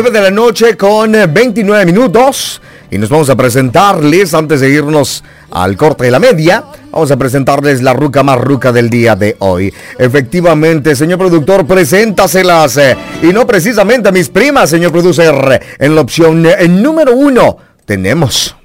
9 de la noche con 29 minutos. Y nos vamos a presentarles, antes de irnos al corte de la media, vamos a presentarles la ruca más ruca del día de hoy. Efectivamente, señor productor, preséntaselas. Y no precisamente a mis primas, señor producer. En la opción número 1 tenemos...